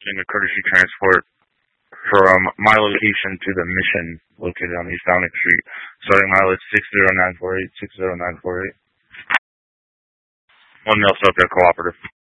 doing a courtesy transport from my location to the mission located on East Downing Street, starting mileage 60948, 60948. 1 mil SoCal Cooperative.